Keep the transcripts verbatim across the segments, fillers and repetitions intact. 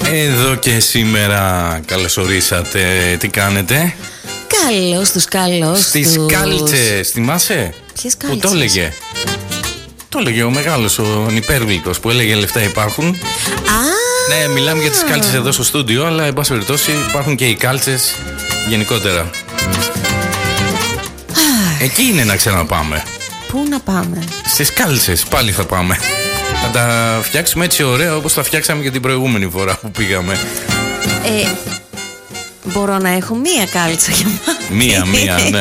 Εδώ και σήμερα καλώς ορίσατε. Τι κάνετε? Καλώς τους, καλώς Στις τους. κάλτσες, θυμάσαι? Ποιες Που κάλτσες? το έλεγε. Το έλεγε ο μεγάλος, ο υπέρβλητος που έλεγε λεφτά υπάρχουν. Α, Ναι, μιλάμε για τις κάλτσες εδώ στο στούντιο, αλλά εν πάση περιπτώσει υπάρχουν και οι κάλτσες γενικότερα. Εκεί είναι να ξαναπάμε. πού να πάμε? Στις κάλτσες πάλι θα πάμε. Θα τα φτιάξουμε έτσι ωραία όπως τα φτιάξαμε και την προηγούμενη φορά που πήγαμε. Ε, μπορώ να έχω μία κάλτσα για μάτι? Μία, μία, ναι.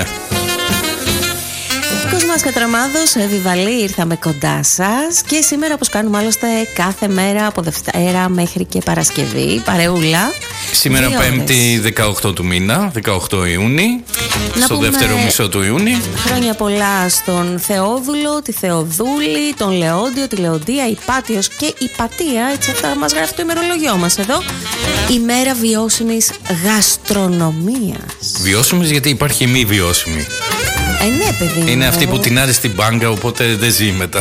Κοσμάς Κατραμάδος, Βιβαλή, ήρθαμε κοντά σας και σήμερα, όπως κάνουμε άλλωστε κάθε μέρα από Δευτέρα μέχρι και Παρασκευή, παρεούλα. Σήμερα δύο Πέμπτη ώρες. δεκαοκτώ του μήνα, δεκαοκτώ Ιούνιου, Να στο πούμε δεύτερο μισό του Ιούνιου. Χρόνια πολλά στον Θεόδουλο, τη Θεοδούλη, τον Λεόντιο, τη Λεοντία, η Πάτιος και η Πατία. Έτσι αυτά μας γράφει το ημερολόγιό μας εδώ. Ημέρα βιώσιμης γαστρονομίας. Βιώσιμης, γιατί υπάρχει μη βιώσιμη. Ε, ναι, παιδί μου. Είναι αυτή που τεινάζει στην μπάγκα, οπότε δεν ζει μετά.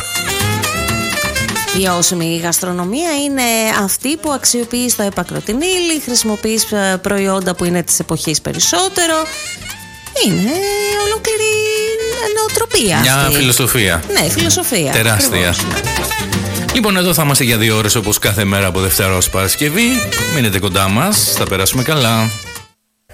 Βιώσιμη γαστρονομία είναι αυτή που αξιοποιείς το έπακρο την ύλη, χρησιμοποιείς ε, προϊόντα που είναι της εποχής περισσότερο. Είναι ολόκληρη νοοτροπία Μια αυτή. φιλοσοφία. Ναι, φιλοσοφία. Τεράστια. Ακριβώς. Λοιπόν, εδώ θα είμαστε για δύο ώρες όπως κάθε μέρα από Δευτέρα ως Παρασκευή. Μείνετε κοντά μας, θα περάσουμε καλά.